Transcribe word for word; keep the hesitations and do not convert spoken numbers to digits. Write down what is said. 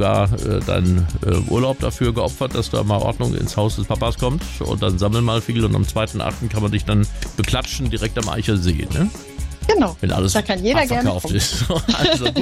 sogar äh, deinen äh, Urlaub dafür geopfert, dass da mal Ordnung ins Haus des Papas kommt und dann sammeln mal viel und am zweiten achten kann man dich dann beklatschen direkt am Eichersee, ne? Genau. Wenn alles da kann jeder gerne abverkauft ist. Also gut.